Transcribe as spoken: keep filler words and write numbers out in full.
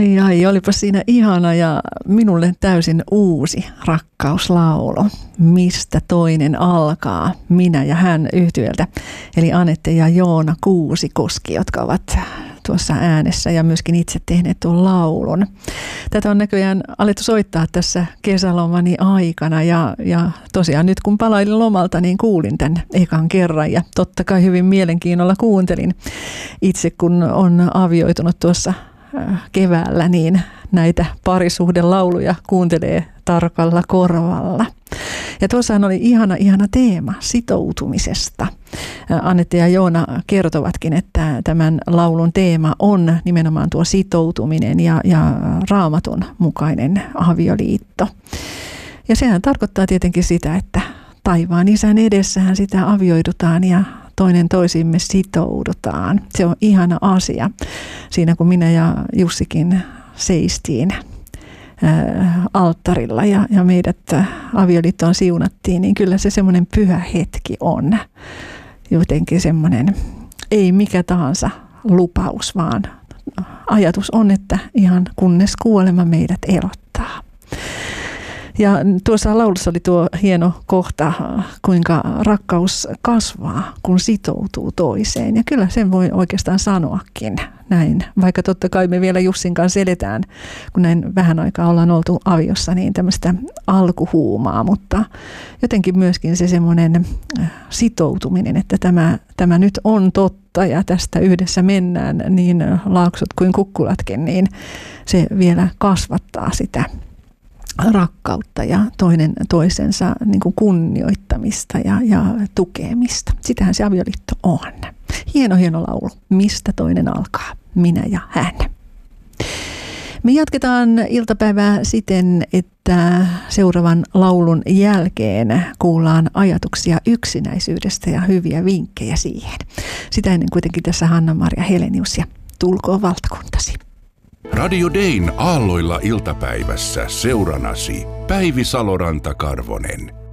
Ai ai, olipa siinä ihana ja minulle täysin uusi rakkauslaulu. Mistä toinen alkaa? Minä ja hän yhtyöltä. Eli Anette ja Joona Kuusikoski, jotka ovat tuossa äänessä ja myöskin itse tehneet tuon laulun. Tätä on näköjään alettu soittaa tässä kesälomani aikana ja, ja tosiaan nyt kun palailin lomalta, niin kuulin tämän ekan kerran ja totta kai hyvin mielenkiinnolla kuuntelin. Itse kun on avioitunut tuossa keväällä, niin näitä parisuhdelauluja kuuntelee tarkalla korvalla. Ja tuossahan oli ihana, ihana teema sitoutumisesta. Anette ja Joona kertovatkin, että tämän laulun teema on nimenomaan tuo sitoutuminen ja, ja Raamatun mukainen avioliitto. Ja sehän tarkoittaa tietenkin sitä, että taivaan isän edessähän sitä avioidutaan ja toinen toisimme sitoudutaan. Se on ihana asia. Siinä kun minä ja Jussikin seistiin alttarilla ja, ja meidät avioliittoon siunattiin, niin kyllä se semmoinen pyhä hetki on. Jotenkin semmoinen, ei mikä tahansa lupaus, vaan ajatus on, että ihan kunnes kuolema meidät erottaa. Ja tuossa laulussa oli tuo hieno kohta, kuinka rakkaus kasvaa, kun sitoutuu toiseen. Ja kyllä sen voi oikeastaan sanoakin näin. Vaikka totta kai me vielä Jussin kanssa eletään, kun näin vähän aikaa ollaan oltu aviossa, niin tämmöistä alkuhuumaa. Mutta jotenkin myöskin se semmoinen sitoutuminen, että tämä, tämä nyt on totta ja tästä yhdessä mennään, niin laaksot kuin kukkulatkin, niin se vielä kasvattaa sitä rakkautta ja toinen toisensa niin kuin kunnioittamista ja, ja tukemista. Sitähän se avioliitto on. Hieno, hieno laulu. Mistä toinen alkaa? Minä ja hän. Me jatketaan iltapäivää siten, että seuraavan laulun jälkeen kuullaan ajatuksia yksinäisyydestä ja hyviä vinkkejä siihen. Sitä ennen kuitenkin tässä Hanna-Maria Helenius ja Tulkoon valtakuntasi. Radio Dayn aalloilla iltapäivässä seuranasi Päivi Saloranta-Karvonen.